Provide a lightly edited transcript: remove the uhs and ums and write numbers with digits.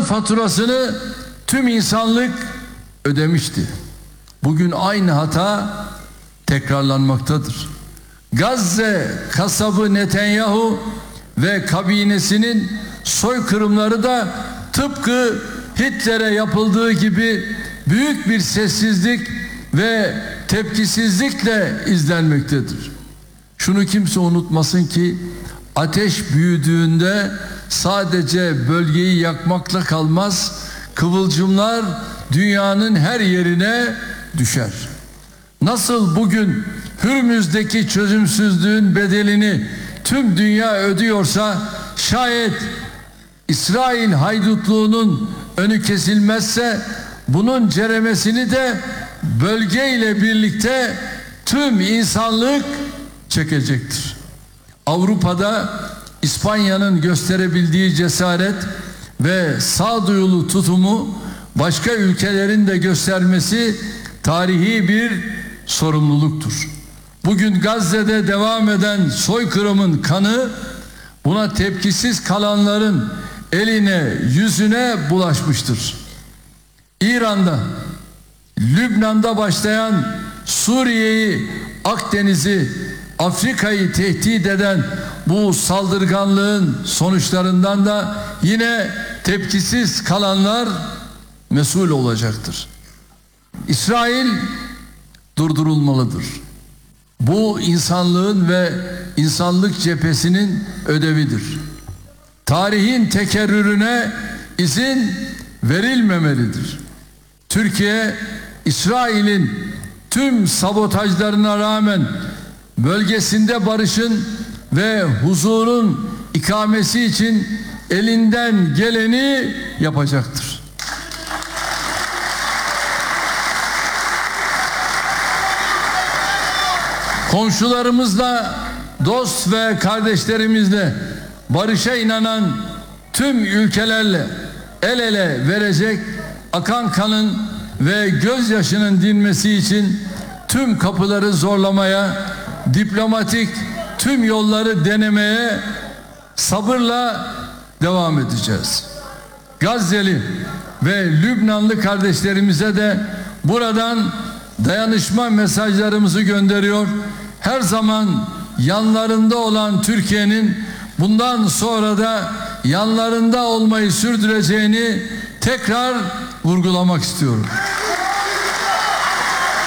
faturasını tüm insanlık ödemişti. Bugün aynı hata tekrarlanmaktadır. Gazze kasabı Netanyahu ve kabinesinin soykırımları da tıpkı Hitler'e yapıldığı gibi büyük bir sessizlik ve tepkisizlikle izlenmektedir. Şunu kimse unutmasın ki ateş büyüdüğünde sadece bölgeyi yakmakla kalmaz, kıvılcımlar dünyanın her yerine düşer. Nasıl bugün Hürmüz'deki çözümsüzlüğün bedelini tüm dünya ödüyorsa, şayet İsrail haydutluğunun önü kesilmezse bunun ceremesini de bölgeyle birlikte tüm insanlık çekecektir. Avrupa'da İspanya'nın gösterebildiği cesaret ve sağduyulu tutumu başka ülkelerin de göstermesi tarihi bir sorumluluktur. Bugün Gazze'de devam eden soykırımın kanı buna tepkisiz kalanların eline, yüzüne bulaşmıştır. İran'da, Lübnan'da başlayan Suriye'yi, Akdeniz'i, Afrika'yı tehdit eden bu saldırganlığın sonuçlarından da yine tepkisiz kalanlar mesul olacaktır. İsrail durdurulmalıdır. Bu insanlığın ve insanlık cephesinin ödevidir. Tarihin tekerrürüne izin verilmemelidir. Türkiye, İsrail'in tüm sabotajlarına rağmen bölgesinde barışın ve huzurun ikamesi için elinden geleni yapacaktır. Komşularımızla, dost ve kardeşlerimizle barışa inanan tüm ülkelerle el ele verecek, akan kanın ve gözyaşının dinmesi için tüm kapıları zorlamaya, diplomatik tüm yolları denemeye sabırla devam edeceğiz. Gazze'li ve Lübnanlı kardeşlerimize de buradan dayanışma mesajlarımızı gönderiyor. Her zaman yanlarında olan Türkiye'nin bundan sonra da yanlarında olmayı sürdüreceğini tekrar vurgulamak istiyorum.